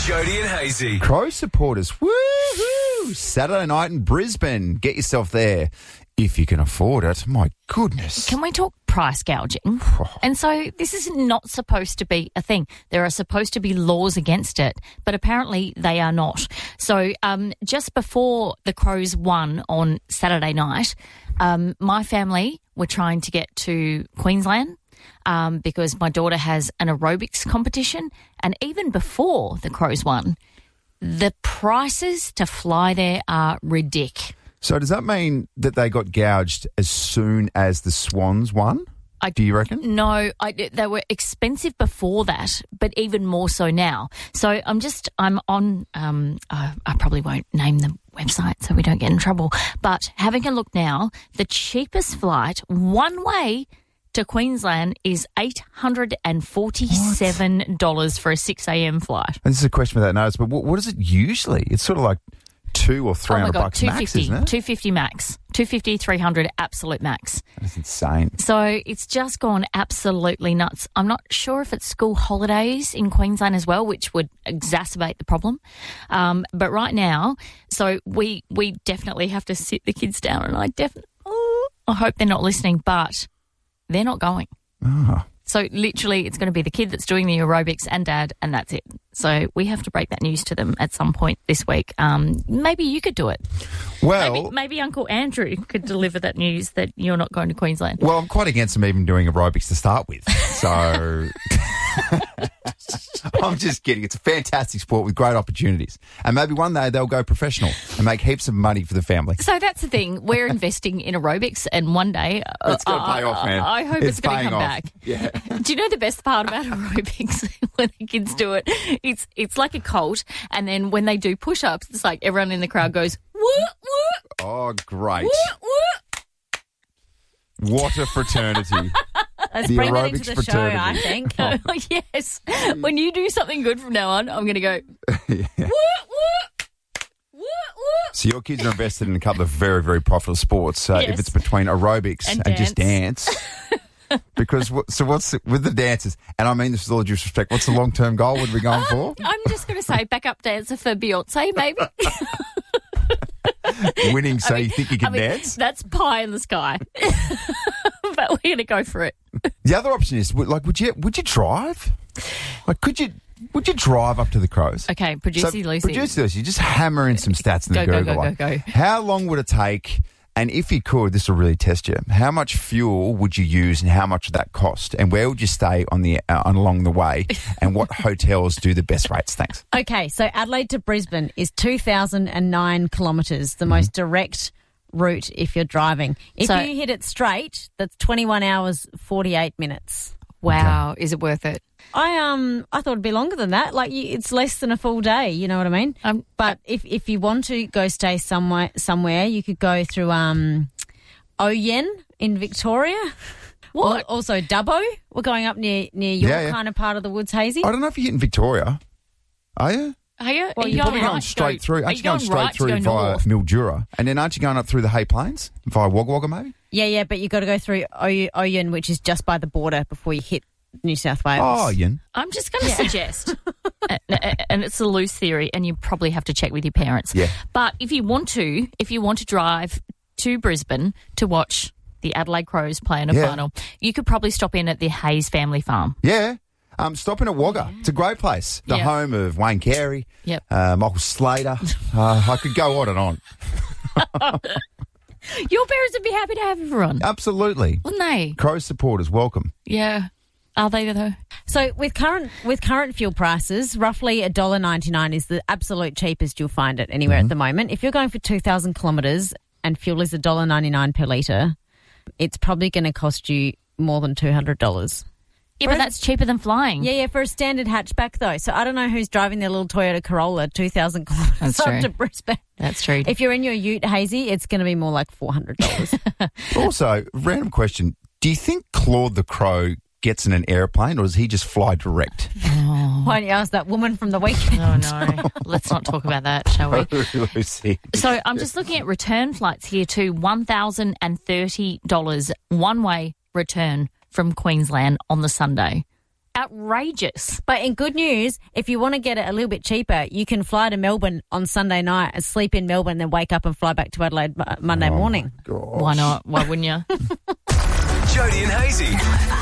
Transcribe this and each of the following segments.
Jody and Hazy. Crow supporters, woohoo! Saturday night in Brisbane. Get yourself there if you can afford it. My goodness. Can we talk price gouging? And so this is not supposed to be a thing. There are supposed to be laws against it, but apparently they are not. So just before the Crows won on Saturday night, my family were trying to get to Queensland because my daughter has an aerobics competition. And even before the Crows won, the prices to fly there are ridiculous. So does that mean that they got gouged as soon as the Swans won? Do you reckon? No, they were expensive before that, but even more so now. So I'm on, I probably won't name the website so we don't get in trouble, but having a look now, the cheapest flight one way to Queensland is $847 for a 6 a.m. flight. And this is a question without notice, but what is it usually? It's sort of like $200 or $300 bucks max, isn't it? $250 max. $250, $300 absolute max. That's insane. So it's just gone absolutely nuts. I'm not sure if it's school holidays in Queensland as well, which would exacerbate the problem. But right now, so we definitely have to sit the kids down, and I hope they're not listening, but they're not going. Oh. So literally it's going to be the kid that's doing the aerobics and Dad, and that's it. So we have to break that news to them at some point this week. Maybe you could do it. Well, maybe Uncle Andrew could deliver that news that you're not going to Queensland. Well, I'm quite against them even doing aerobics to start with. So I'm just kidding. It's a fantastic sport with great opportunities. And maybe one day they'll go professional and make heaps of money for the family. So that's the thing. We're investing in aerobics, and one day it's going to pay off, man. I hope it's going to come back. Yeah. Do you know the best part about aerobics when the kids do it? It's like a cult, and then when they do push-ups, it's like everyone in the crowd goes, whoop, whoop. Oh, great. Whoop, whoop. What a fraternity. Let's the bring that aerobics into the fraternity. show, I think. Oh, yes. When you do something good from now on, I'm going to go, Yeah. whoop, whoop. Whoop, whoop. So your kids are invested in a couple of very, very profitable sports. Yes. If it's between aerobics And just dance. Because what's with the dances? And I mean this with all due respect. What's the long-term goal? What are we going for? I'm just going to say backup dancer for Beyonce, maybe. Winning, so you think you can dance? That's pie in the sky. But we're going to go for it. The other option is, like, would you drive? Like, would you drive up to the Crows? Okay, Producer Lucy. Producer Lucy, just hammer in some stats in the Google. Go. How long would it take? And if you could, this will really test you. How much fuel would you use, and how much would that cost? And where would you stay along the way? And what hotels do the best rates? Thanks. Okay, so Adelaide to Brisbane is 2,009 kilometres, the most direct route if you're driving. If you hit it straight, that's 21 hours, 48 minutes. Wow, is it worth it? I thought it'd be longer than that. Like it's less than a full day. You know what I mean? But if you want to go stay somewhere, you could go through Oyen in Victoria. What? Also Dubbo. We're going up near your kind of part of the woods, Hazy. I don't know if you're hitting Victoria. Are you? Are you? Well, you're probably going straight through. Aren't you going straight through via Mildura? And then aren't you going up through the Hay Plains via Wagga Wagga maybe? Yeah, but you've got to go through Oyen, which is just by the border before you hit New South Wales. Oh, Oyen. I'm just going to suggest, and it's a loose theory, and you probably have to check with your parents. Yeah. But if you want to drive to Brisbane to watch the Adelaide Crows play in a final, you could probably stop in at the Hayes family farm. Yeah. Stopping at Wagga. It's a great place. The home of Wayne Carey, Michael Slater. I could go on and on. Your parents would be happy to have everyone. Absolutely. Wouldn't they? Crows supporters, welcome. Yeah. Are they though? So with current fuel prices, roughly $1.99 is the absolute cheapest you'll find it anywhere at the moment. If you're going for 2,000 kilometres and fuel is $1.99 per litre, it's probably going to cost you more than $200. Yeah, but that's cheaper than flying. Yeah, for a standard hatchback though. So I don't know who's driving their little Toyota Corolla 2,000 kilometres up to Brisbane. That's true. If you're in your ute, Hazy, it's going to be more like $400. Also, random question. Do you think Claude the Crow gets in an airplane, or does he just fly direct? Oh. Why don't you ask that woman from the weekend? Oh, no. Let's not talk about that, shall we? Lucy. So I'm just looking at return flights here too. $1,030 one-way return from Queensland on the Sunday. outrageous. But in good news, if you want to get it a little bit cheaper, you can fly to Melbourne on Sunday night and sleep in Melbourne, then wake up and fly back to Adelaide Monday morning. Why not? Why wouldn't you? Jody and Hazy.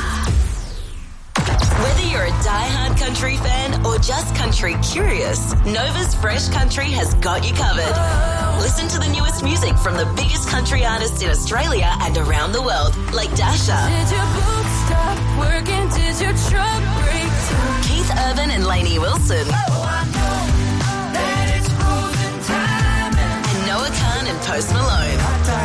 Whether you're a die-hard country fan or just country curious, Nova's Fresh Country has got you covered. Listen to the newest music from the biggest country artists in Australia and around the world, like Dasha, Did your boots stop working? Did your truck break down? Keith Urban and Lainey Wilson, and Noah Khan and Post Malone.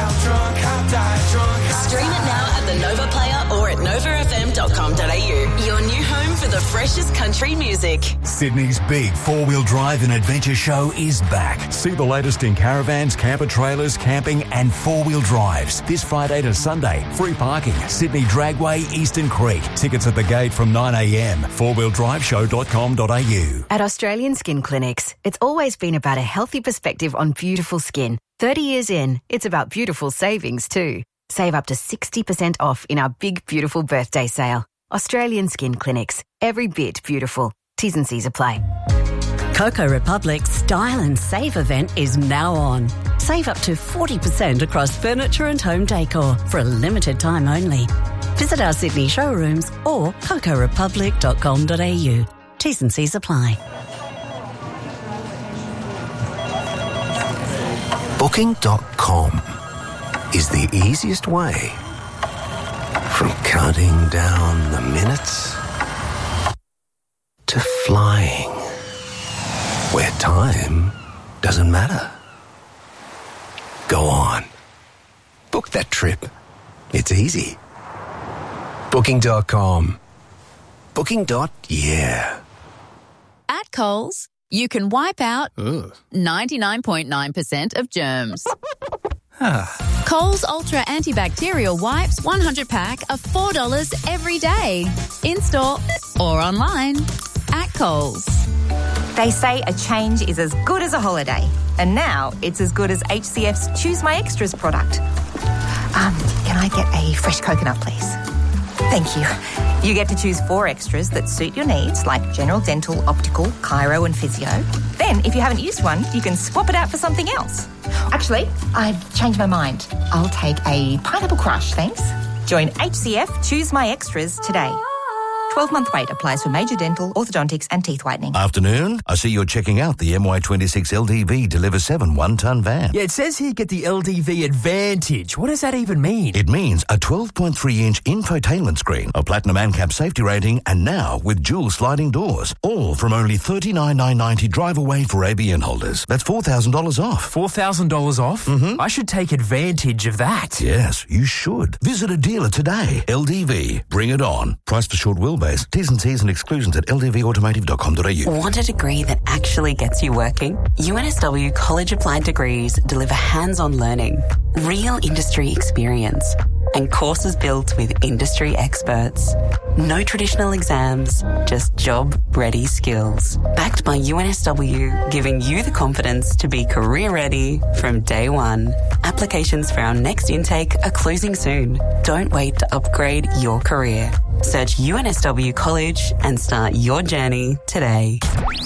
Stream it now at the Nova Player or at novafm.com.au. Your new home for the freshest country music. Sydney's big four-wheel drive and adventure show is back. See the latest in caravans, camper trailers, camping and four-wheel drives. This Friday to Sunday. Free parking. Sydney Dragway, Eastern Creek. Tickets at the gate from 9 a.m. fourwheeldriveshow.com.au. At Australian Skin Clinics, it's always been about a healthy perspective on beautiful skin. 30 years in, it's about beautiful savings too. Save up to 60% off in our big, beautiful birthday sale. Australian Skin Clinics. Every bit beautiful. T's and C's apply. Coco Republic's Style and Save event is now on. Save up to 40% across furniture and home decor for a limited time only. Visit our Sydney showrooms or cocorepublic.com.au. T's and C's apply. Booking.com is the easiest way from counting down the minutes to flying where time doesn't matter. Go on. Book that trip. It's easy. Booking.com. Booking.yeah. At Coles, you can wipe out 99.9% of germs. Coles Ultra Antibacterial Wipes 100 pack are $4 every day. In-store or online. At Coles. They say a change is as good as a holiday. And now it's as good as HCF's Choose My Extras product. Can I get a fresh coconut, please? Thank you. You get to choose 4 extras that suit your needs, like general dental, optical, chiro and physio. Then, if you haven't used one, you can swap it out for something else. Actually, I've changed my mind. I'll take a pineapple crush, thanks. Join HCF Choose My Extras today. 12-month wait applies for major dental, orthodontics and teeth whitening. Afternoon. I see you're checking out the MY26 LDV Deliver 7 one-ton van. Yeah, it says here get the LDV Advantage. What does that even mean? It means a 12.3-inch infotainment screen, a platinum ANCAP safety rating, and now with dual sliding doors. All from only $39,990 drive away for ABN holders. That's $4,000 off. $4,000 off? Mm-hmm. I should take advantage of that. Yes, you should. Visit a dealer today. LDV. Bring it on. Price for short wheelbase. T's and C's and exclusions at ldvautomotive.com.au. Want a degree that actually gets you working? UNSW College Applied Degrees deliver hands-on learning, real industry experience, and courses built with industry experts. No traditional exams, just job-ready skills. Backed by UNSW, giving you the confidence to be career-ready from day one. Applications for our next intake are closing soon. Don't wait to upgrade your career. Search UNSW College and start your journey today.